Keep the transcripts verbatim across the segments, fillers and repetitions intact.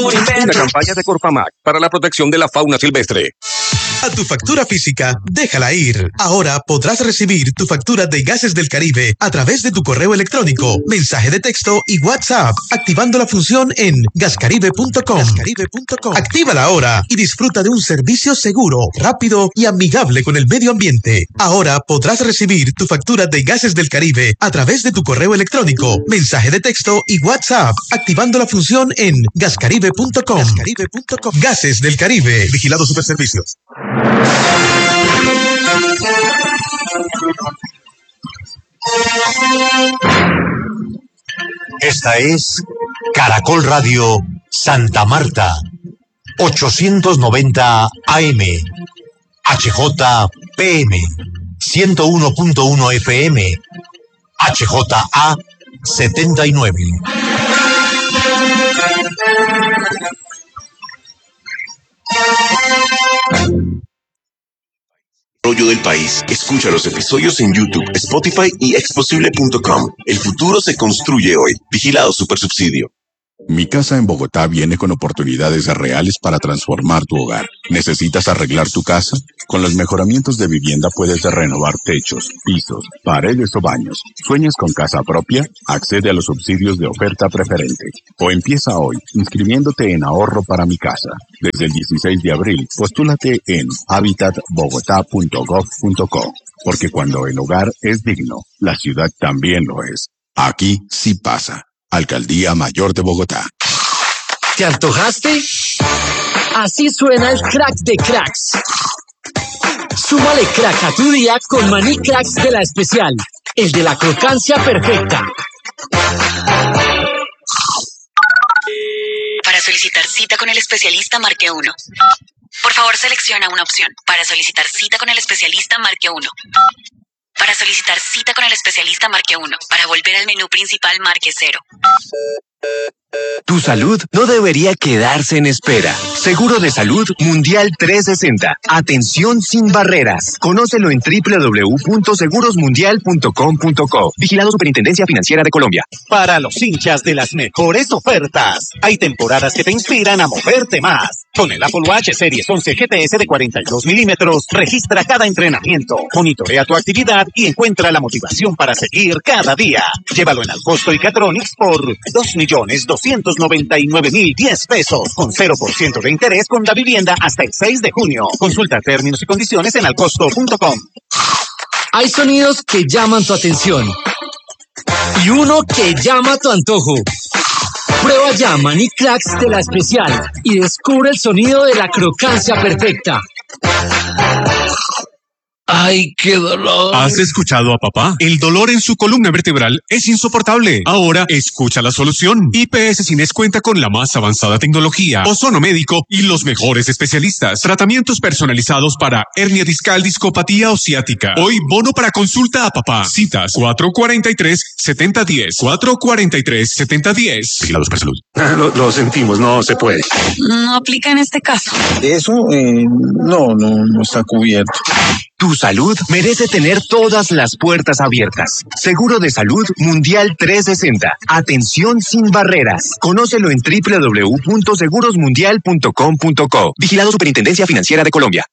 Una campaña de Corpamac para la protección de la fauna silvestre. A tu factura física, déjala ir. Ahora podrás recibir tu factura de Gases del Caribe a través de tu correo electrónico, mensaje de texto y WhatsApp, activando la función en gascaribe punto com. Actívala ahora y disfruta de un servicio seguro, rápido y amigable con el medio ambiente. Ahora podrás recibir tu factura de Gases del Caribe a través de tu correo electrónico, mensaje de texto y WhatsApp, activando la función en gascaribe punto com. Gases del Caribe, Vigilado Superservicios. Esta es Caracol Radio Santa Marta, ochocientos noventa A M, H J P M, ciento uno punto uno F M, H J A setenta y nueve. Rollo del país. Escucha los episodios en YouTube, Spotify y exposible punto com. El futuro se construye hoy. Vigilado Supersubsidio. Mi casa en Bogotá viene con oportunidades reales para transformar tu hogar. ¿Necesitas arreglar tu casa? Con los mejoramientos de vivienda puedes renovar techos, pisos, paredes o baños. ¿Sueñas con casa propia? Accede a los subsidios de oferta preferente. O empieza hoy, inscribiéndote en Ahorro para mi casa. Desde el dieciséis de abril, postúlate en habitat bogotá punto gov punto co. Porque cuando el hogar es digno, la ciudad también lo es. Aquí sí pasa. Alcaldía Mayor de Bogotá. ¿Te antojaste? Así suena el crack de cracks. Súmale crack a tu día con Maní Cracks de la Especial, el de la crocancia perfecta. Para solicitar cita con el especialista, marque uno. Por favor, selecciona una opción. Para solicitar cita con el especialista, marque uno. Para solicitar cita con el especialista, marque uno. Para volver al menú principal, marque cero. Tu salud no debería quedarse en espera. Seguro de Salud Mundial trescientos sesenta. Atención sin barreras. Conócelo en doble u doble u doble u punto seguros mundial punto com punto co. Vigilado Superintendencia Financiera de Colombia. Para los hinchas de las mejores ofertas, hay temporadas que te inspiran a moverte más. Con el Apple Watch Series once G T S de cuarenta y dos milímetros, registra cada entrenamiento, monitorea tu actividad y encuentra la motivación para seguir cada día. Llévalo en Alcosto y Catronics por dos millones doscientos noventa y nueve mil diez pesos, con cero por ciento de interés con la vivienda hasta el seis de junio. Consulta términos y condiciones en alcosto punto com. Hay sonidos que llaman tu atención y uno que llama tu antojo. Prueba ya Maní Cracks de la Especial y descubre el sonido de la crocancia perfecta. ¡Ay, qué dolor! ¿Has escuchado a papá? El dolor en su columna vertebral es insoportable. Ahora escucha la solución. I P S Cines cuenta con la más avanzada tecnología, ozono médico y los mejores especialistas. Tratamientos personalizados para hernia discal, discopatía o ciática. Hoy bono para consulta a papá. Citas cuatro cuatro tres, siete cero uno cero. cuatro cuatro tres, siete cero uno cero. Vigilados por salud. Lo, lo sentimos, no se puede. No aplica en este caso. Eso eh, no, no, no está cubierto. Tu salud merece tener todas las puertas abiertas. Seguro de Salud Mundial trescientos sesenta. Atención sin barreras. Conócelo en doble u doble u doble u punto seguros mundial punto com punto co. Vigilado Superintendencia Financiera de Colombia.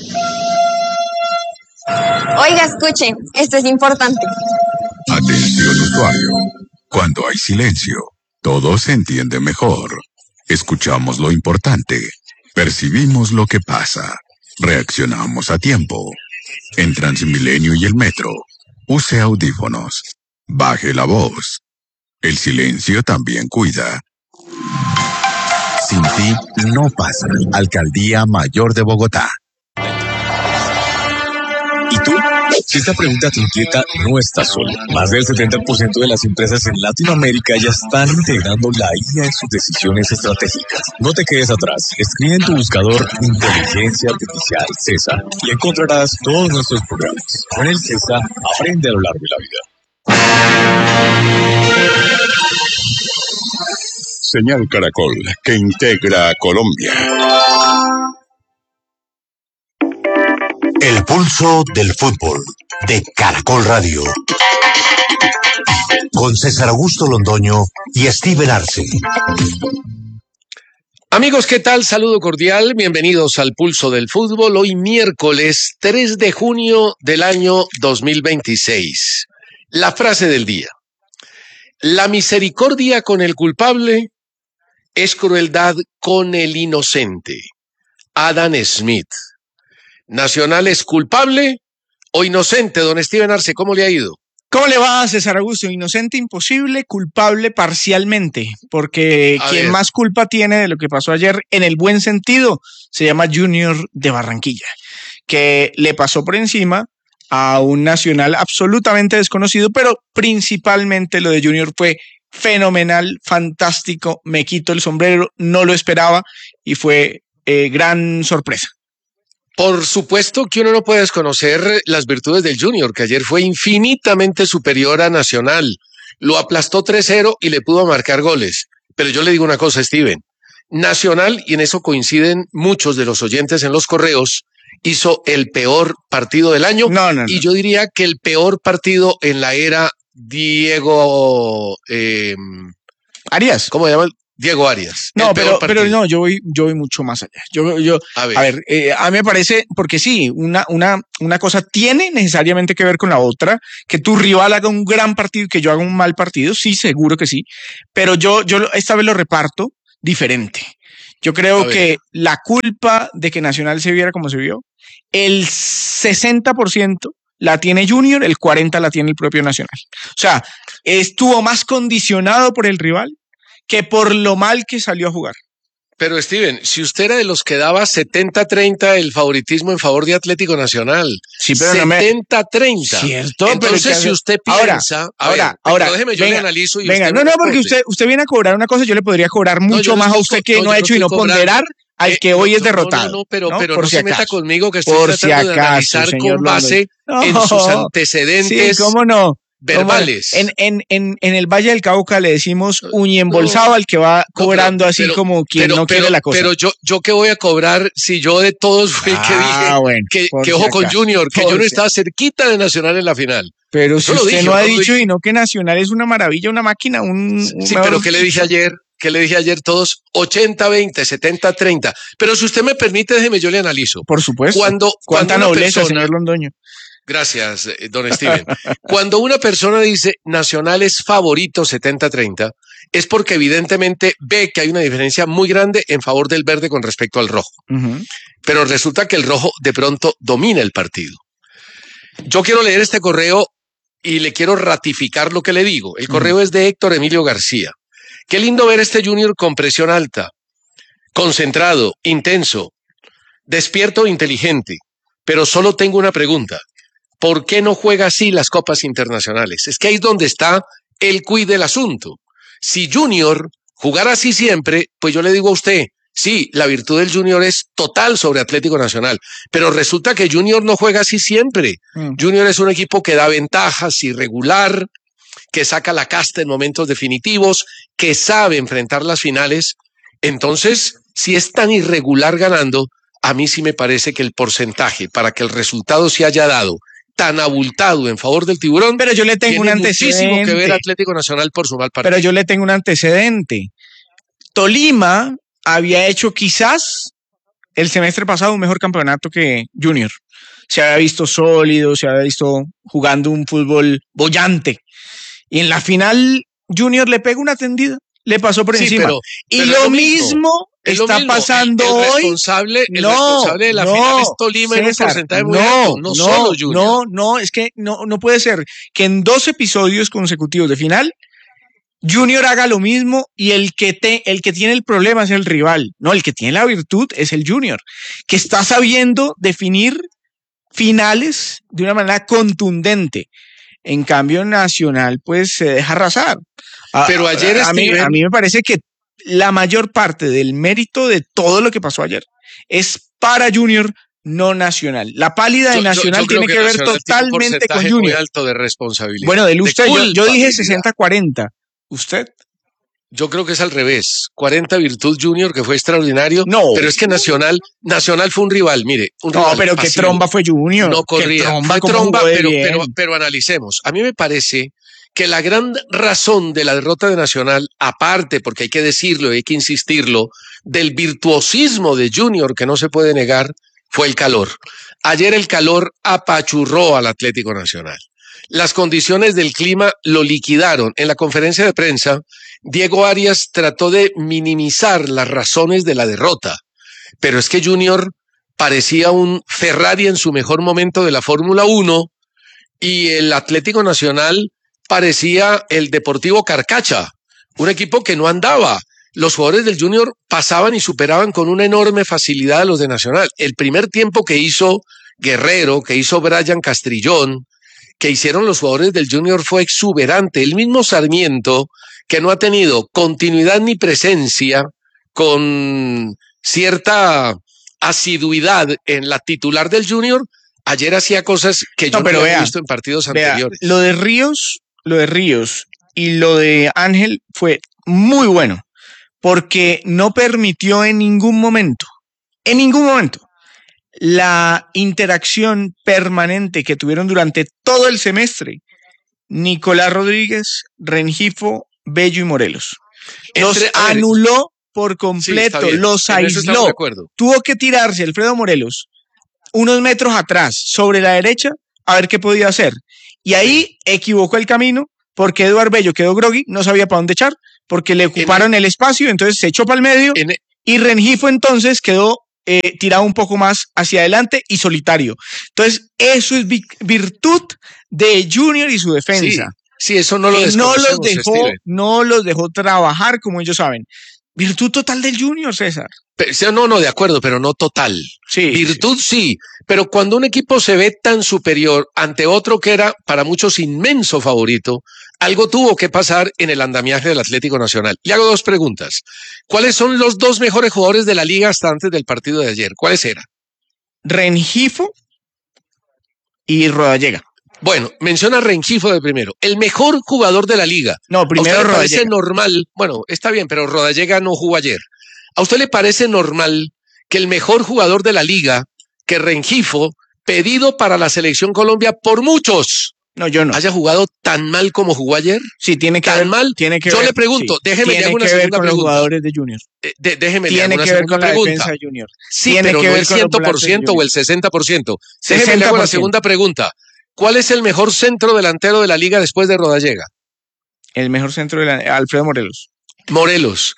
Oiga, escuche, esto es importante. Atención usuario. Cuando hay silencio, todo se entiende mejor. Escuchamos lo importante. Percibimos lo que pasa. Reaccionamos a tiempo. En Transmilenio y el metro, use audífonos. Baje la voz. El silencio también cuida. Sin ti no pasa. Alcaldía Mayor de Bogotá. ¿Y tú? Si esta pregunta te inquieta, no estás solo. Más del setenta por ciento de las empresas en Latinoamérica ya están integrando la I A en sus decisiones estratégicas. No te quedes atrás. Escribe en tu buscador Inteligencia Artificial CESA y encontrarás todos nuestros programas. Con el CESA, aprende a lo largo de la vida. Señal Caracol, que integra a Colombia. El pulso del fútbol de Caracol Radio. Con César Augusto Londoño y Steven Arce. Amigos, ¿qué tal? Saludo cordial, bienvenidos al Pulso del Fútbol, hoy miércoles tres de junio del año dos mil veintiséis. La frase del día: la misericordia con el culpable es crueldad con el inocente. Adam Smith. ¿Nacional es culpable o inocente? Don Steven Arce, ¿cómo le ha ido? ¿Cómo le va, César Augusto? Inocente imposible, culpable parcialmente, porque A quien ver. más culpa tiene de lo que pasó ayer, en el buen sentido, se llama Junior de Barranquilla, que le pasó por encima a un Nacional absolutamente desconocido, pero principalmente lo de Junior fue fenomenal, fantástico, me quito el sombrero, no lo esperaba y fue eh, gran sorpresa. Por supuesto que uno no puede desconocer las virtudes del Junior, que ayer fue infinitamente superior a Nacional. Lo aplastó tres cero y le pudo marcar goles. Pero yo le digo una cosa, Steven. Nacional, y en eso coinciden muchos de los oyentes en los correos, hizo el peor partido del año. No, no, no. Y yo diría que el peor partido en la era Diego... Eh, Arias. ¿Cómo se llama? Diego Arias. No, El peor pero, pero partido. no, yo voy, yo voy mucho más allá. Yo, yo, A ver. a ver, eh, a mí me parece, porque sí, una, una, una cosa tiene necesariamente que ver con la otra, que tu rival haga un gran partido y que yo haga un mal partido, sí, seguro que sí, pero yo, yo esta vez lo reparto diferente. Yo creo que la culpa de que Nacional se viera como se vio, el sesenta por ciento la tiene Junior, el cuarenta por ciento la tiene el propio Nacional. O sea, estuvo más condicionado por el rival que por lo mal que salió a jugar. Pero Steven, si usted era de los que daba setenta treinta el favoritismo en favor de Atlético Nacional, sí, pero no me... setenta treinta. Cierto, entonces pero si usted piensa, ahora, a ahora, ver, ahora, pero déjeme, yo venga, le analizo y venga, usted no, me no, porque responde. usted, usted viene a cobrar una cosa, yo le podría cobrar mucho No, yo no más a estoy usted co- que no, no, yo ha no hecho y estoy no cobrando. ponderar al Eh, que hoy no, es no, derrotado. No, no, no, pero, ¿no? pero Por no si se meta acaso. conmigo que estoy Por si tratando de acaso, analizar señor con base Londoño. en No. sus antecedentes. Sí, cómo no. verbales. En, en, en, en el Valle del Cauca le decimos uñembolsado No, al que va cobrando pero- así pero- como quien pero, no quiere pero- la cosa. Pero yo, yo qué voy a cobrar si yo de todos fui el que Ah, dije bueno, que, por que si ojo con acaso, Junior, que por Junior si- estaba cerquita de Nacional en la final. Pero Yo si lo usted dije, no ha yo lo dicho dije. y no que Nacional es una maravilla, una máquina, un... un Sí, mejor pero ¿qué le dije dicho. ayer? ¿Qué le dije ayer todos? ochenta veinte, setenta treinta. Pero si usted me permite, déjeme, yo le analizo. Por supuesto. Cuando, Cuánta cuando una nobleza, persona- señor Londoño. Gracias, eh, don Steven. Cuando una persona dice Nacional es favorito setenta treinta, es porque evidentemente ve que hay una diferencia muy grande en favor del verde con respecto al rojo. Ujú. Pero resulta que el rojo de pronto domina el partido. Yo quiero leer este correo y le quiero ratificar lo que le digo. El correo es de Héctor Emilio García. Qué lindo ver este Junior con presión alta, concentrado, intenso, despierto e inteligente. Pero solo tengo una pregunta. ¿Por qué no juega así las copas internacionales? Es que ahí es donde está el quid del asunto. Si Junior jugara así siempre, pues yo le digo a usted, sí, la virtud del Junior es total sobre Atlético Nacional, pero resulta que Junior no juega así siempre. Mm. Junior es un equipo que da ventajas, irregular, que saca la casta en momentos definitivos, que sabe enfrentar las finales. Entonces, si es tan irregular ganando, a mí sí me parece que el porcentaje para que el resultado se haya dado tan abultado en favor del Tiburón, Pero yo le tengo tiene un muchísimo que ver antecedente. Atlético Nacional por su mal partido. Pero yo le tengo un antecedente. Tolima había hecho quizás el semestre pasado un mejor campeonato que Junior. Se había visto sólido, se había visto jugando un fútbol bollante. Y en la final Junior le pega una tendida, le pasó por Sí, encima. pero- y pero lo es lo mismo, mismo, es lo está mismo. pasando El- el hoy. responsable- el no, responsable de la no, final es Tolima en un César, porcentaje muy no, alto, no no, solo Junior. No, no, es que no, no puede ser que en dos episodios consecutivos de final Junior haga lo mismo y el que, te, el que tiene el problema es el rival. No, el que tiene la virtud es el Junior, que está sabiendo definir finales de una manera contundente. En cambio, Nacional, pues, se deja arrasar. A- Pero ayer, a, a mí, Steven- a mí me parece que la mayor parte del mérito de todo lo que pasó ayer es para Junior, no Nacional. La pálida de Yo- yo- Nacional yo creo tiene que, ver Nacional tiene un totalmente con porcentaje muy Junior. alto de responsabilidad. Bueno, de usted, yo, yo dije culpabilidad. sesenta cuarenta. ¿Usted? Yo creo que es al revés. cuarenta virtud Junior, que fue extraordinario. No. Pero es que Nacional, Nacional fue un rival, mire. Un No, rival pero qué pasivo. tromba fue Junior. No Qué corría. tromba, Fue cómo tromba, jugó de pero, bien. pero, pero analicemos. A mí me parece que la gran razón de la derrota de Nacional, aparte, porque hay que decirlo y hay que insistirlo, del virtuosismo de Junior, que no se puede negar, fue el calor. Ayer el calor apachurró al Atlético Nacional. Las condiciones del clima lo liquidaron. En la conferencia de prensa, Diego Arias trató de minimizar las razones de la derrota, pero es que Junior parecía un Ferrari en su mejor momento de la Fórmula uno y el Atlético Nacional parecía el Deportivo Carcacha, un equipo que no andaba. Los jugadores del Junior pasaban y superaban con una enorme facilidad a los de Nacional. El primer tiempo que hizo Guerrero, que hizo Brian Castrillón, que hicieron los jugadores del Junior fue exuberante. El mismo Sarmiento, que no ha tenido continuidad ni presencia con cierta asiduidad en la titular del Junior, ayer hacía cosas que yo no, pero no había vea, visto en partidos vea, anteriores. Lo de Ríos, lo de Ríos y lo de Ángel fue muy bueno, porque no permitió en ningún momento, en ningún momento, la interacción permanente que tuvieron durante todo el semestre Nicolás Rodríguez, Rengifo, Bello y Morelos. Los Entre- anuló por completo, Sí, está bien. los En eso estamos aisló. de acuerdo. Tuvo que tirarse Alfredo Morelos unos metros atrás, sobre la derecha, a ver qué podía hacer. Y ahí equivocó el camino, porque Eduardo Bello quedó groggy, no sabía para dónde echar, porque le ocuparon el espacio, entonces se echó para el medio, y Rengifo entonces quedó eh, tirado un poco más hacia adelante y solitario. Entonces, eso es vi- virtud de Junior y su defensa. Sí, sí, eso no lo Que no los desconocemos, dejó, Steven. no los dejó trabajar como ellos saben. Virtud total del Junior, César. Pero, sí, no, no, de acuerdo, pero no total. Sí, Virtud sí, pero cuando un equipo se ve tan superior ante otro que era para muchos inmenso favorito, algo tuvo que pasar en el andamiaje del Atlético Nacional. Le hago dos preguntas. ¿Cuáles son los dos mejores jugadores de la liga hasta antes del partido de ayer? ¿Cuáles eran? Rengifo y Rodallega. Bueno, menciona a Rengifo de primero. El mejor jugador de la liga. No, primero ¿A usted le parece Rodallega. normal? Bueno, está bien, pero Rodallega no jugó ayer. ¿A usted le parece normal que el mejor jugador de la liga, que Rengifo, pedido para la selección Colombia por muchos, no, yo no, haya jugado tan mal como jugó ayer? Sí, tiene que ¿Tan ver, mal? Tiene que yo ver, le pregunto, sí, déjeme le tiene hago una que ver segunda con los pregunta. jugadores de Junior. Eh, de- déjeme le hago Tiene una que ver segunda con la pregunta. defensa de Junior. Sí, Tiene pero que no ver el con los cien por volantes de ciento o Junior. el sesenta por ciento. Déjeme le hago la sesenta por ciento. segunda pregunta. ¿Cuál es el mejor centro delantero de la liga después de Rodallega? El mejor centro de la, Alfredo Morelos. Morelos,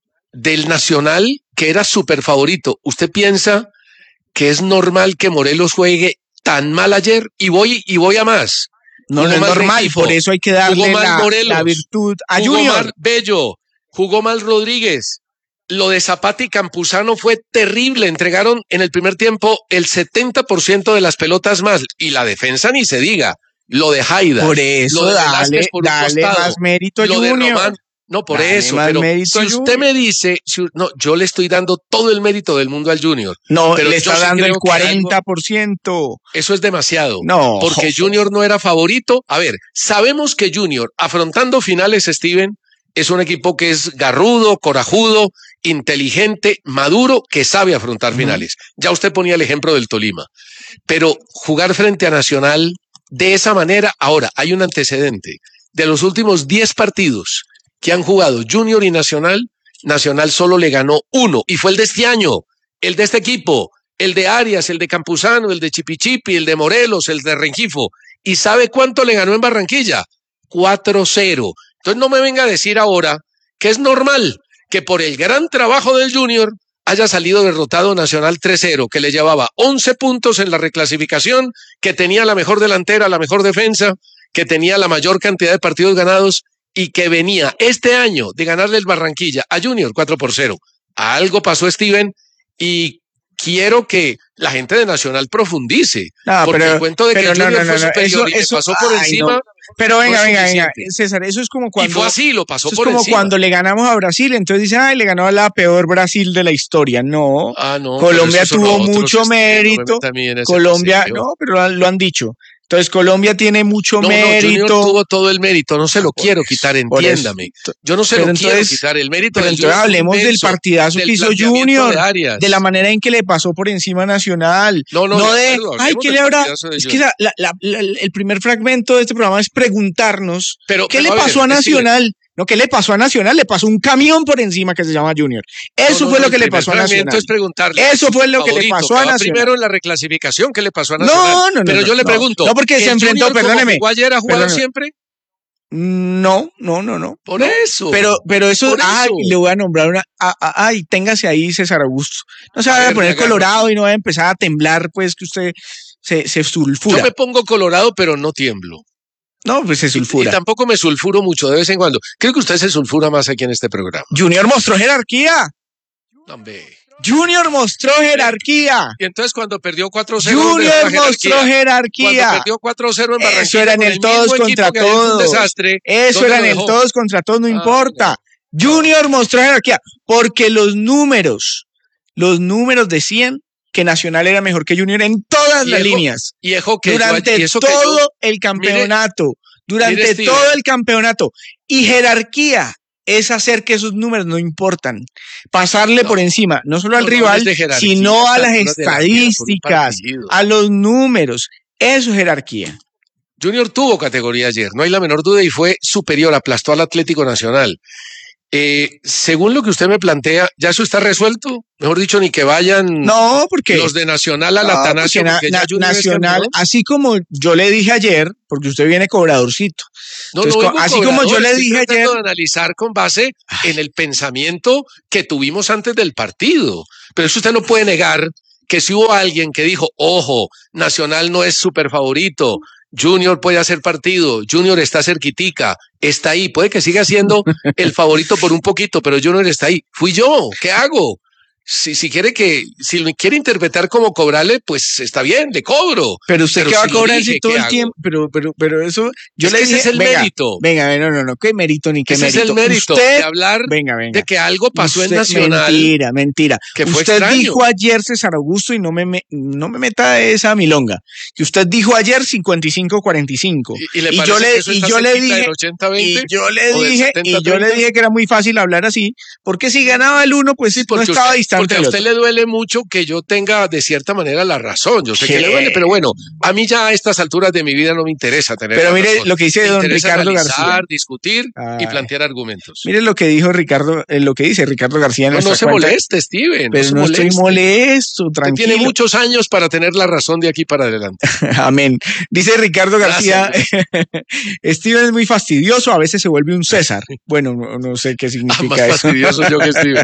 del Nacional, que era súper favorito. ¿Usted piensa que es normal que Morelos juegue tan mal ayer? Y voy, y voy a más. No, Jugó no es mal normal, Rengifo, por eso hay que jugó darle mal la, Morelos, la virtud a jugó Junior. mal Bello, jugó mal Rodríguez. Lo de Zapata y Campuzano fue terrible. Entregaron en el primer tiempo el setenta por ciento de las pelotas más. Y la defensa ni se diga. Lo de Haida. Por eso lo de dale, Velázquez por un dale costado, más mérito a lo de Junior. Román. No, por Dale eso, más pero mérito a si usted Junior. me dice, si- no, yo le estoy dando todo el mérito del mundo al Junior. No, pero le yo está sí dando el creo que algo- cuarenta por ciento. Eso es demasiado. No. Porque Junior no era favorito. A ver, sabemos que Junior, afrontando finales, Steven, es un equipo que es garrudo, corajudo, inteligente, maduro, que sabe afrontar finales. Ya usted ponía el ejemplo del Tolima. Pero jugar frente a Nacional de esa manera, ahora hay un antecedente. De los últimos diez partidos que han jugado Junior y Nacional, Nacional solo le ganó uno, y fue el de este año, el de este equipo, el de Arias, el de Campuzano, el de Chipichipi, el de Morelos, el de Rengifo. ¿Y sabe cuánto le ganó en Barranquilla? cuatro cero. Entonces no me venga a decir ahora que es normal que por el gran trabajo del Junior haya salido derrotado Nacional tres cero, que le llevaba once puntos en la reclasificación, que tenía la mejor delantera, la mejor defensa, que tenía la mayor cantidad de partidos ganados y que venía este año de ganarle el Barranquilla a Junior cuatro por cero. Algo pasó, Steven, y quiero que la gente de Nacional profundice, No, porque pero- el cuento de que pero no, Junior no, fue no, no, superior eso- y le eso- pasó por ay, encima. no. Pero venga, no es venga, venga, suficiente. César, eso es como cuando... Y fue así, lo pasó eso es por como encima. cuando le ganamos a Brasil, entonces dicen, ay, le ganó a la peor Brasil de la historia. No, Ah, no, Colombia pero esos son tuvo otros, mucho Steven, no me mérito. meta a mí en ese Colombia, paseo. no, pero lo han, lo han dicho. Entonces Colombia tiene mucho no, mérito. No, Junior tuvo todo el mérito, no se lo por quiero quitar, entiéndame. Yo no se pero lo entonces, quiero quitar, el mérito pero del entonces Junior hablemos inmenso, del partidazo del que hizo Junior, de, de la manera en que le pasó por encima a Nacional. No, no, no de, de, acuerdo, ay, ¿qué le habrá? Es que la, la, la, la, el primer fragmento de este programa es preguntarnos pero, ¿qué pero, le pasó a, ver, a Nacional? Decirle. No, ¿qué le pasó a Nacional? Le pasó un camión por encima que se llama Junior. Eso no, no, fue no, lo que le pasó a Nacional. Es preguntarle Eso fue lo que favorito, le pasó a Nacional. Primero en la reclasificación, ¿qué le pasó a Nacional? No, no, no. Pero no, yo le no, pregunto. No, porque se enfrentó, Junior, perdóneme. ¿Jugó ayer a jugar perdóneme. siempre? No, no, no, no. Por no, eso. Pero, pero eso, por ay, eso. le voy a nombrar una. Ah, ah, ay, téngase ahí, César Augusto. No se vaya a, a poner colorado y no vaya a empezar a temblar, pues que usted se, se sulfura. Yo me pongo colorado, pero no tiemblo. No, pues se sulfura. Y, y tampoco me sulfuro mucho de vez en cuando. Creo que usted se sulfura más aquí en este programa. Junior mostró jerarquía. Hombre. Junior mostró jerarquía. Y entonces cuando perdió cuatro cero. Junior mostró jerarquía. Cuando perdió cuatro cero en Barranquilla. Eso era en el, el todos contra todos. Desastre, Eso era en el todos contra todos, no ah, importa. No. Junior mostró jerarquía. Porque los números, los números decían que Nacional era mejor que Junior en todas y las ejo, líneas. Y ejo que durante yo, y eso todo que yo, el campeonato. Mire, durante mire, todo Steven. el campeonato. Y jerarquía es hacer que esos números no importan. Pasarle no, por encima, no solo al no, rival, no sino a las estadísticas, a los números. Eso es jerarquía. Junior tuvo categoría ayer, no hay la menor duda, y fue superior, aplastó al Atlético Nacional. Eh, según lo que usted me plantea, ¿ya eso está resuelto? Mejor dicho, ni que vayan no, porque, los de Nacional al no, Atanasio. Porque na, na, Nacional, así como yo le dije ayer, porque usted viene cobradorcito. No, Entonces, no así cobrador, como yo le dije ayer. De analizar con base en el pensamiento que tuvimos antes del partido. Pero eso usted no puede negar que si hubo alguien que dijo, ojo, Nacional no es súper favorito, Junior puede hacer partido, Junior está cerquitica, está ahí, puede que siga siendo el favorito por un poquito, pero Junior está ahí. Fui yo, ¿qué hago? Si, si quiere que, si lo quiere interpretar como cobrarle, pues está bien, le cobro. Pero usted pero qué va si a cobrar dije, si todo el tiempo, pero, pero, pero eso, yo es le que dije, ese es el venga, mérito. Venga, no, no, no, qué mérito ni qué ese mérito. Es el mérito usted, de hablar venga, venga. de que algo pasó usted, en Nacional. Mentira, mentira. Que fue usted extraño. dijo ayer, César Augusto, y no me, me, no me meta esa milonga, que usted dijo ayer cincuenta y cinco cuarenta y cinco. Y, y, le y yo le, y yo le dije, ochenta veinte, y yo le dije, y yo le dije que era muy fácil hablar así, porque si ganaba el uno, pues sí, no estaba usted, distante. Porque a usted le duele mucho que yo tenga de cierta manera la razón. Yo sé ¿Qué? que le duele, pero bueno, a mí ya a estas alturas de mi vida no me interesa tener Pero la mire razón. lo que dice me don Ricardo analizar, García. discutir Ay. y plantear argumentos. Mire lo que dijo Ricardo, eh, lo que dice Ricardo García en No, no se cuenta. moleste, Steven. Pero no, no se estoy molesto, tranquilo. Tiene muchos años para tener la razón de aquí para adelante. Amén. Dice Ricardo García, Steven es muy fastidioso, a veces se vuelve un César. Bueno, no, no sé qué significa ah, más eso. fastidioso yo que Steven.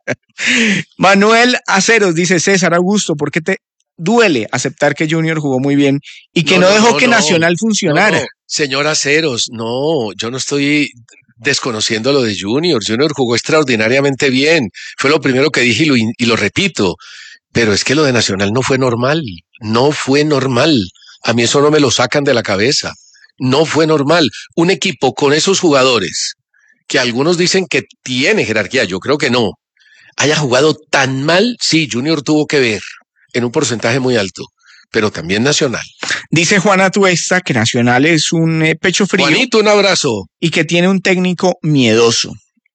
Manuel Aceros dice, César Augusto, ¿por qué te duele aceptar que Junior jugó muy bien y que no, no dejó no, que no, Nacional funcionara? No, Señor Aceros, no, yo no estoy desconociendo lo de Junior. Junior jugó extraordinariamente bien. Fue lo primero que dije y lo, y lo repito. Pero es que lo de Nacional no fue normal. No fue normal. A mí eso no me lo sacan de la cabeza. No fue normal. Un equipo con esos jugadores, que algunos dicen que tiene jerarquía, yo creo que no, haya jugado tan mal, sí, Junior tuvo que ver en un porcentaje muy alto, pero también Nacional. Dice Juana Tuesta que Nacional es un eh, pecho frío. Juanito, un abrazo. Y que tiene un técnico miedoso.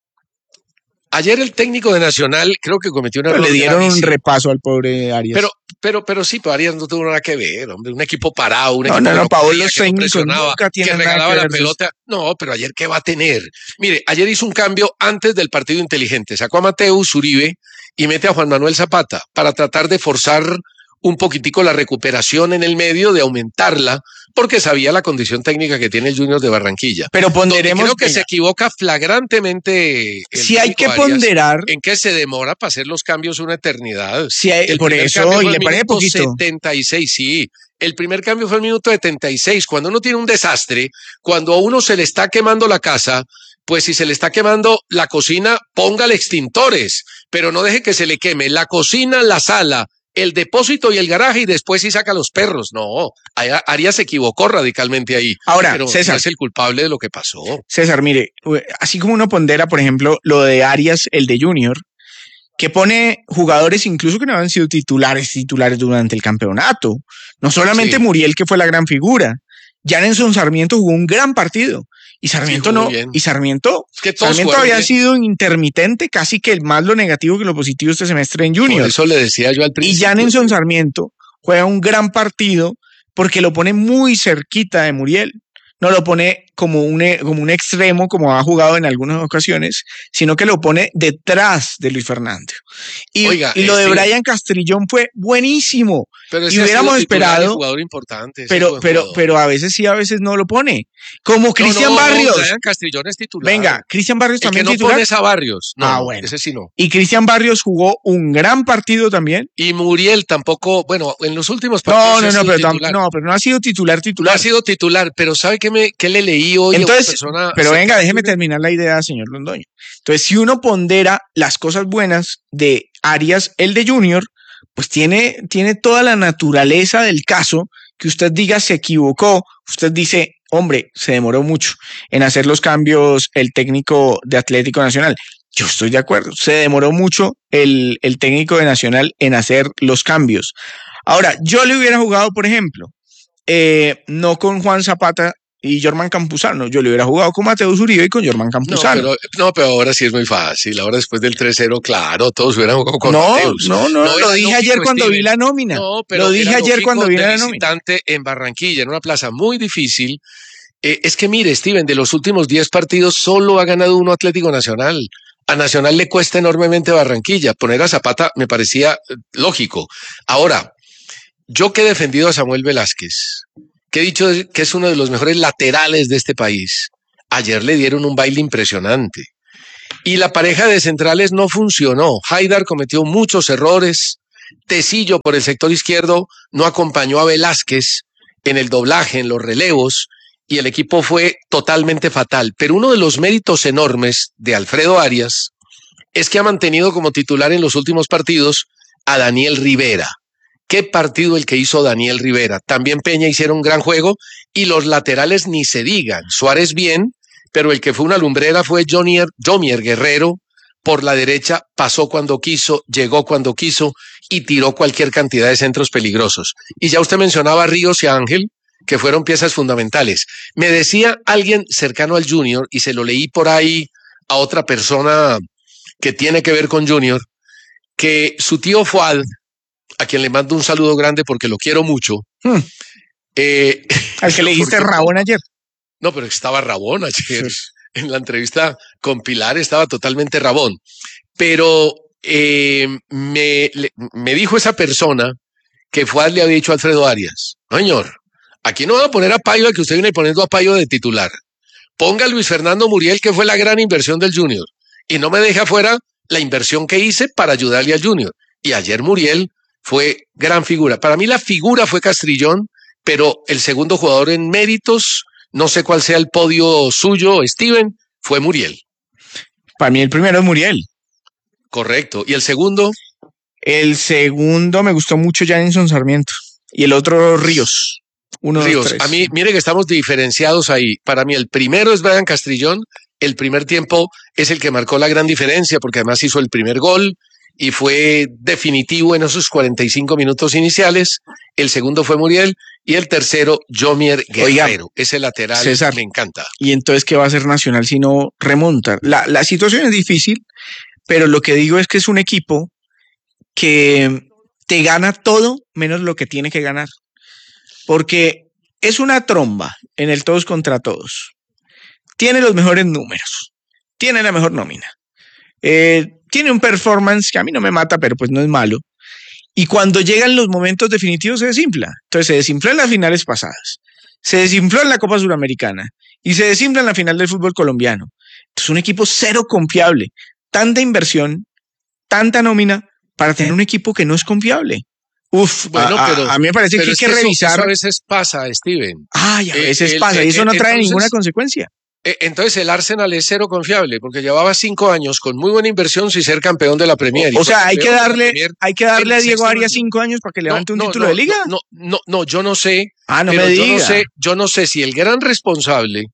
Ayer el técnico de Nacional creo que cometió una error. Le dieron gravísimo. un repaso al pobre Arias. Pero, pero, pero sí, pero Arias no tuvo nada que ver, hombre. Un equipo parado, un no, equipo no, no, no Paolo corría, que no presionaba, que regalaba que la pelota. No, pero ayer ¿qué va a tener? Mire, ayer hizo un cambio antes del partido inteligente. Sacó a Mateus Uribe y mete a Juan Manuel Zapata para tratar de forzar un poquitico la recuperación en el medio, de aumentarla, porque sabía la condición técnica que tiene el Junior de Barranquilla. Pero ponderemos... Creo que venga. se equivoca flagrantemente. Si hay que Arias, ponderar... En que se demora para hacer los cambios una eternidad. Si hay, el por eso, y le parece poquito. setenta y seis, sí. El primer cambio fue el minuto setenta y seis. Cuando uno tiene un desastre, cuando a uno se le está quemando la casa, pues si se le está quemando la cocina, póngale extintores, pero no deje que se le queme la cocina, la sala, el depósito y el garaje y después sí saca a los perros. No, Arias se equivocó radicalmente ahí. Ahora, pero César, no es el culpable de lo que pasó. César, mire, así como uno pondera, por ejemplo, lo de Arias, el de Junior, que pone jugadores incluso que no han sido titulares, titulares durante el campeonato. No solamente sí. Muriel, que fue la gran figura. Janenson Sarmiento jugó un gran partido. Y Sarmiento sí, no, bien. y Sarmiento, es que Sarmiento había bien. sido intermitente, casi que más lo negativo que lo positivo este semestre en Junior. Por eso le decía yo al principio. Y Janenson Sarmiento juega un gran partido porque lo pone muy cerquita de Muriel. No lo pone como un, como un extremo, como ha jugado en algunas ocasiones, sino que lo pone detrás de Luis Fernando. Y, Oiga, y lo este... de Brian Castrillón fue buenísimo. Pero y hubiéramos esperado. Jugador importante, pero, pero, pero a veces sí, a veces no lo pone. Como no, Cristian no, Barrios. Brian Castrillón es titular. Venga, Cristian Barrios el también que no titular. pones a Barrios. No, ah, bueno. Ese sí no. Y Cristian Barrios jugó un gran partido también. Y Muriel tampoco, bueno, en los últimos partidos. No, no, no, pero, tam, no, pero no ha sido titular, titular. No ha sido titular, pero ¿sabe qué, me, qué le leí hoy Entonces, a una persona? Pero venga, déjeme terminar la idea, señor Londoño. Entonces, si uno pondera las cosas buenas de Arias, el de Junior, pues tiene, tiene toda la naturaleza del caso, que usted diga se equivocó, usted dice, hombre, se demoró mucho en hacer los cambios el técnico de Atlético Nacional. Yo estoy de acuerdo, se demoró mucho el, el técnico de Nacional en hacer los cambios. Ahora, yo le hubiera jugado, por ejemplo, eh, no con Juan Zapata y Jorman Campuzano, yo le hubiera jugado con Mateus Uribe y con Jorman Campuzano. No pero, no, pero ahora sí es muy fácil, ahora después del tres cero, claro, todos hubieran jugado con no, Mateus. No, no, no, lo dije ayer cuando Steven. vi la nómina. No, pero lo dije ayer cuando vi la nómina. Visitante en Barranquilla, en una plaza muy difícil. Eh, es que mire, Steven, de los últimos diez partidos solo ha ganado uno Atlético Nacional. A Nacional le cuesta enormemente Barranquilla. Poner a Zapata me parecía lógico. Ahora, yo que he defendido a Samuel Velázquez, que he dicho que es uno de los mejores laterales de este país, ayer le dieron un baile impresionante. Y la pareja de centrales no funcionó. Haidar cometió muchos errores. Tecillo por el sector izquierdo no acompañó a Velázquez en el doblaje, en los relevos, y el equipo fue totalmente fatal. Pero uno de los méritos enormes de Alfredo Arias es que ha mantenido como titular en los últimos partidos a Daniel Rivera. Qué partido el que hizo Daniel Rivera. También Peña hicieron un gran juego y los laterales ni se digan. Suárez bien, pero el que fue una lumbrera fue Jomier, Jomier Guerrero. Por la derecha pasó cuando quiso, llegó cuando quiso y tiró cualquier cantidad de centros peligrosos. Y ya usted mencionaba a Ríos y a Ángel, que fueron piezas fundamentales. Me decía alguien cercano al Junior, y se lo leí por ahí a otra persona que tiene que ver con Junior, que su tío Fuad, a quien le mando un saludo grande porque lo quiero mucho. Hmm. Eh, Al que le dijiste porque... Rabón ayer. No, pero estaba Rabón ayer. Sí. En la entrevista con Pilar estaba totalmente Rabón. Pero eh, me, le, me dijo esa persona que Fuad le había dicho a Alfredo Arias, no, señor, aquí no va a poner a Payo, que usted viene poniendo a Payo de titular. Ponga a Luis Fernando Muriel, que fue la gran inversión del Junior. Y no me deje afuera la inversión que hice para ayudarle al Junior. Y ayer Muriel fue gran figura. Para mí la figura fue Castrillón, pero el segundo jugador en méritos, no sé cuál sea el podio suyo, Steven, fue Muriel. Para mí el primero es Muriel. Correcto. ¿Y el segundo? El segundo me gustó mucho Janenson Sarmiento. Y el otro Ríos. Uno, Ríos. dos, tres. A mí, mire que estamos diferenciados ahí. Para mí el primero es Brian Castrillón. El primer tiempo es el que marcó la gran diferencia porque además hizo el primer gol y fue definitivo en esos cuarenta y cinco minutos iniciales. El segundo fue Muriel y el tercero, Jomier Guerrero. Oiga, ese lateral César, me encanta. ¿Y entonces qué va a hacer Nacional si no remonta? La, la situación es difícil, pero lo que digo es que es un equipo que te gana todo menos lo que tiene que ganar. Porque es una tromba en el todos contra todos. Tiene los mejores números. Tiene la mejor nómina. Eh, tiene un performance que a mí no me mata, pero pues no es malo. Y cuando llegan los momentos definitivos se desinfla. Entonces se desinfló en las finales pasadas. Se desinfló en la Copa Suramericana. Y se desinfla en la final del fútbol colombiano. Entonces un equipo cero confiable. Tanta inversión, tanta nómina para tener un equipo que no es confiable. Uf, bueno, a, pero, a mí me parece que hay que, que revisar. Eso, eso a veces pasa, Steven. Ay, a veces eh, pasa, el, y eso no trae entonces, ninguna consecuencia. Entonces el Arsenal es cero confiable, porque llevaba cinco años con muy buena inversión sin ser campeón de la Premier. O, o sea, hay que darle, hay que darle a Diego Arias cinco años para que levante no, un no, título no, de liga. No, no, no, yo no sé. Ah, no pero me yo diga. no sé, yo no sé si el gran responsable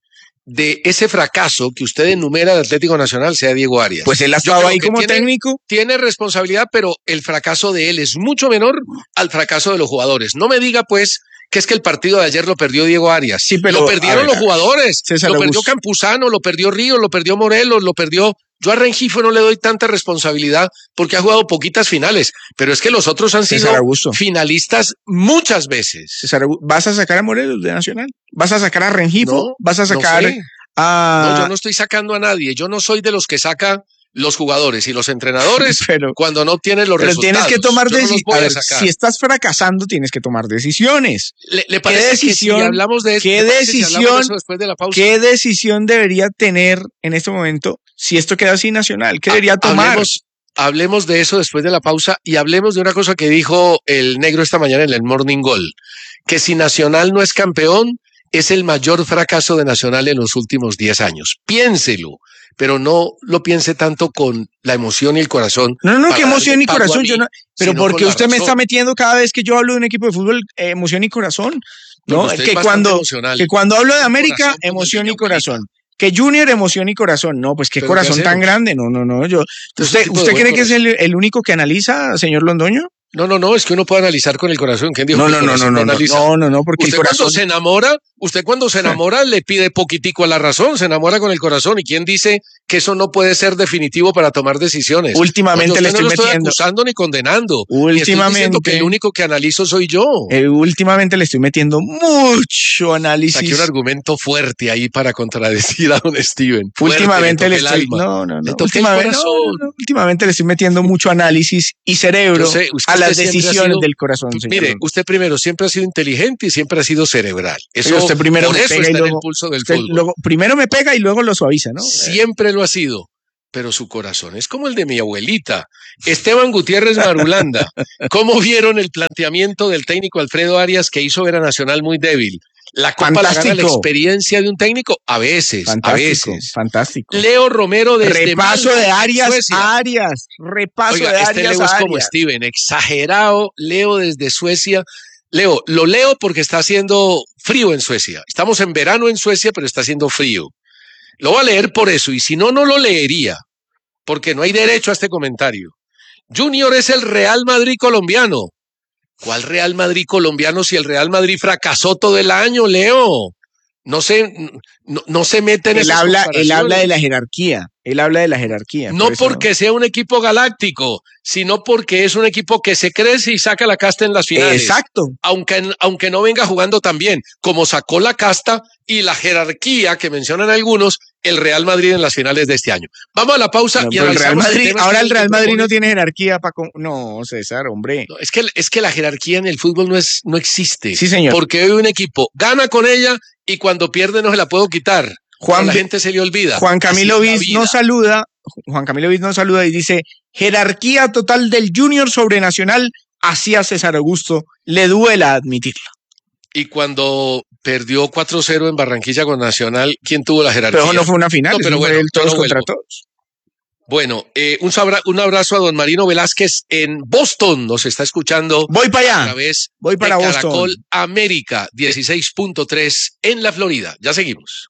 de ese fracaso que usted enumera de Atlético Nacional sea Diego Arias. Pues él ha estado ahí como tiene, técnico. Tiene responsabilidad, pero el fracaso de él es mucho menor al fracaso de los jugadores. No me diga, pues, que es que el partido de ayer lo perdió Diego Arias. Sí, pero, lo perdieron ver, los jugadores. César lo Augusto. perdió Campuzano, lo perdió Ríos, lo perdió Morelos, lo perdió... Yo a Rengifo no le doy tanta responsabilidad porque ha jugado poquitas finales, pero es que los otros han sido finalistas muchas veces. César, ¿vas a sacar a Morelos de Nacional? ¿Vas a sacar a Rengifo? No, ¿Vas a sacar no sé. a...? No, yo no estoy sacando a nadie. Yo no soy de los que saca los jugadores y los entrenadores pero, cuando no tienen los pero resultados. Pero tienes que tomar decisiones. No si estás fracasando, tienes que tomar decisiones. ¿Le, le parece ¿Qué decisión, que si hablamos de, ¿qué, decisión, si de eso después de la pausa? ¿Qué decisión debería tener en este momento si esto queda así Nacional? ¿Qué debería tomar? Hablemos, hablemos de eso después de la pausa y hablemos de una cosa que dijo el negro esta mañana en el Morning Goal, que si Nacional no es campeón, es el mayor fracaso de Nacional en los últimos diez años. Piénselo, pero no lo piense tanto con la emoción y el corazón. No, no, que emoción y corazón. Mí, yo no, pero porque usted razón. me está metiendo cada vez que yo hablo de un equipo de fútbol, eh, emoción y corazón. No, que cuando, que cuando hablo de América, corazón, emoción y corazón. Que Junior, emoción y corazón. No, pues qué pero corazón tan grande. No, no, no. Yo, ¿Usted, usted cree que es el, el único que analiza, señor Londoño? No, no, no, es que uno puede analizar con el corazón. ¿Quién dijo no, que no, el corazón no, no, no, analiza? no, no, no, porque usted el corazón... cuando se enamora, usted cuando se enamora le pide poquitico a la razón, se enamora con el corazón. ¿Y quién dice que eso no puede ser definitivo para tomar decisiones? Últimamente no, le estoy no lo estoy metiendo... acusando ni condenando. Últimamente... Ni estoy diciendo que el único que analizo soy yo. Eh, últimamente le estoy metiendo mucho análisis. Aquí un argumento fuerte ahí para contradecir a don Steven. Fuerte, últimamente le, le estoy... No, no, no. Últimamente, no, no. Últimamente le estoy metiendo mucho análisis y cerebro sé, a las decisiones del corazón, señor. Mire, usted primero siempre ha sido inteligente y siempre ha sido cerebral. Eso, Pero usted primero por me eso pega está y luego, en el pulso del usted fútbol. Luego, primero me pega y luego lo suaviza, ¿no? Siempre lo ha sido. Pero su corazón es como el de mi abuelita, Esteban Gutiérrez Marulanda. ¿Cómo vieron el planteamiento del técnico Alfredo Arias que hizo ver a Nacional muy débil? ¿La Copa la gana la experiencia de un técnico? A veces, fantástico, a veces. Fantástico. Leo Romero desde Repaso Malta, de Arias Suecia. a Arias. Repaso Oiga, de este Arias Leo a es como Arias. Steven, exagerado. Leo desde Suecia. Leo, lo leo porque está haciendo frío en Suecia. Estamos en verano en Suecia, pero está haciendo frío. Lo voy a leer por eso, y si no, no lo leería, porque no hay derecho a este comentario. Junior es el Real Madrid colombiano. ¿Cuál Real Madrid colombiano si el Real Madrid fracasó todo el año, Leo? No se, no, no se mete en él esas habla, comparaciones. Él habla de la jerarquía. Él habla de la jerarquía. No por porque no. sea un equipo galáctico, sino porque es un equipo que se crece y saca la casta en las finales. Exacto. Aunque, aunque no venga jugando tan bien, como sacó la casta y la jerarquía que mencionan algunos, el Real Madrid en las finales de este año. Vamos a la pausa no, y el Real Madrid, el ahora el Real Madrid no tiene jerarquía para... No, César, hombre. No, es, que, es que la jerarquía en el fútbol no, es, no existe. Sí, señor. Porque hoy un equipo gana con ella y cuando pierde no se la puedo quitar. Juan, la gente se le olvida. Juan Camilo Viz nos saluda, Juan Camilo Viz nos saluda y dice, jerarquía total del Junior sobre Nacional, así a César Augusto, le duela admitirlo. Y cuando perdió cuatro cero en Barranquilla con Nacional, ¿quién tuvo la jerarquía? Pero no fue una final, no, pero bueno, el todos contra todos. Bueno, eh, un, sabra, un abrazo a don Marino Velázquez en Boston, nos está escuchando. Voy para allá. A través Voy para de Boston. Caracol América dieciséis punto tres en la Florida. Ya seguimos.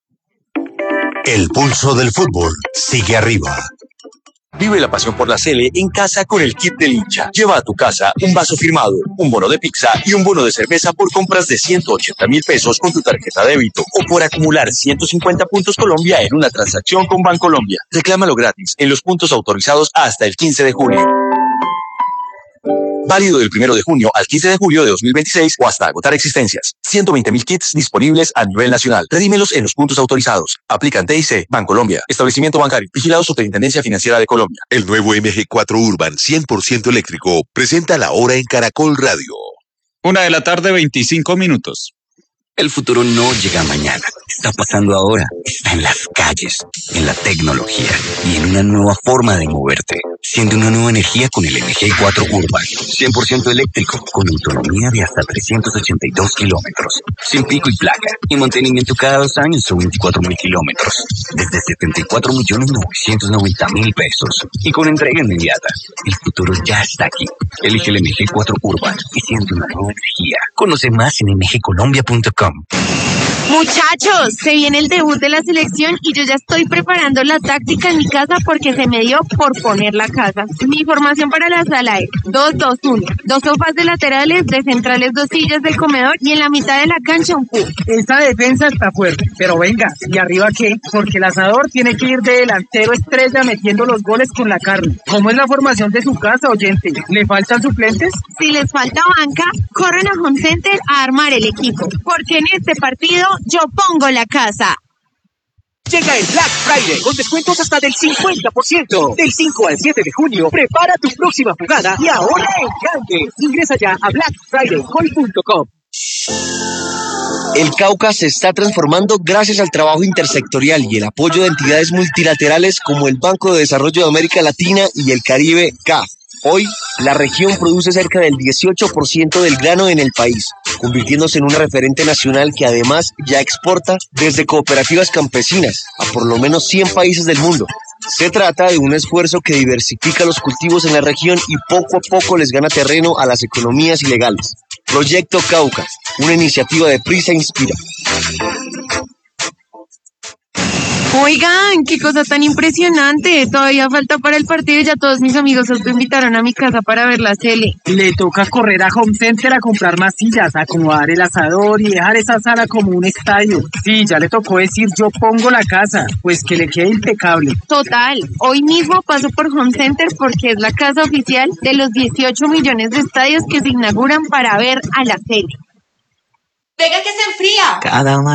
El pulso del fútbol sigue arriba. Vive la pasión por la Sele en casa con el kit del hincha. Lleva a tu casa un vaso firmado, un bono de pizza y un bono de cerveza por compras de ciento ochenta mil pesos con tu tarjeta de débito o por acumular ciento cincuenta puntos Colombia en una transacción con Bancolombia. Reclámalo gratis en los puntos autorizados hasta el quince de junio. Válido del primero de junio al quince de julio de dos mil veintiséis o hasta agotar existencias. ciento veinte mil kits disponibles a nivel nacional. Redímelos en los puntos autorizados. Aplican T I C, Bancolombia. Establecimiento bancario. Vigilado Superintendencia Financiera de Colombia. El nuevo M G cuatro Urban cien por ciento eléctrico presenta la hora en Caracol Radio. Una de la tarde, veinticinco minutos. El futuro no llega mañana. Está pasando ahora. Está en las calles, en la tecnología y en una nueva forma de moverte. Siente una nueva energía con el M G cuatro Urban. cien por ciento eléctrico, con autonomía de hasta trescientos ochenta y dos kilómetros. Sin pico y placa. Y mantenimiento cada dos años o veinticuatro mil kilómetros. Desde setenta y cuatro millones novecientos noventa mil pesos. Y con entrega inmediata. El futuro ya está aquí. Elige el M G cuatro Urban y siente una nueva energía. Conoce más en m g colombia punto com. Muchachos, se viene el debut de la selección y yo ya estoy preparando la táctica en mi casa porque se me dio por poner la casa. Mi formación para la sala es dos dos uno, dos sofás de laterales, de centrales dos sillas del comedor y en la mitad de la cancha un pub. Esta defensa está fuerte, pero venga, ¿y arriba qué? Porque el asador tiene que ir de delantero estrella metiendo los goles con la carne. ¿Cómo es la formación de su casa, oyente? ¿Le faltan suplentes? Si les falta banca, corren a Home Center a armar el equipo, porque en este partido yo pongo la casa. Llega el Black Friday con descuentos hasta del cincuenta por ciento. Del cinco al siete de junio, prepara tu próxima jugada y ahorra en grande. Ingresa ya a black friday hoy punto com. El Cauca se está transformando gracias al trabajo intersectorial y el apoyo de entidades multilaterales como el Banco de Desarrollo de América Latina y el Caribe, C A F. Hoy, la región produce cerca del dieciocho por ciento del grano en el país, convirtiéndose en un referente nacional que además ya exporta desde cooperativas campesinas a por lo menos cien países del mundo. Se trata de un esfuerzo que diversifica los cultivos en la región y poco a poco les gana terreno a las economías ilegales. Proyecto Cauca, una iniciativa de Prisa Inspira. Oigan, qué cosa tan impresionante. Todavía falta para el partido y ya todos mis amigos se invitaron a mi casa para ver la tele. Le toca correr a Home Center a comprar más sillas, a acomodar el asador y dejar esa sala como un estadio. Sí, ya le tocó decir yo pongo la casa, pues que le quede impecable. Total, hoy mismo paso por Home Center porque es la casa oficial de los dieciocho millones de estadios que se inauguran para ver a la tele. ¡Venga que se enfría! Cada